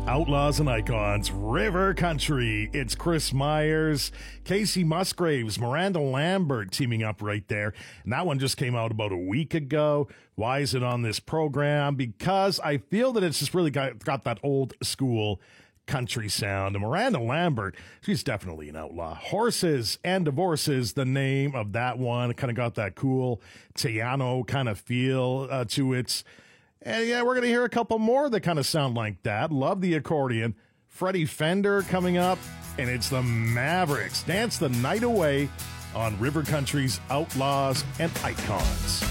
Outlaws and Icons, River Country. It's Chris Myers, Casey Musgraves, Miranda Lambert teaming up right there. And that one just came out about a week ago. Why is it on this program? Because I feel that it's just really got that old school country sound. And Miranda Lambert, she's definitely an outlaw. Horses and Divorces, the name of that one. It kind of got that cool Tejano kind of feel to it. And yeah, we're going to hear a couple more that kind of sound like that. Love the accordion. Freddie Fender coming up, and it's the Mavericks. Dance the night away on River Country's Outlaws and Icons.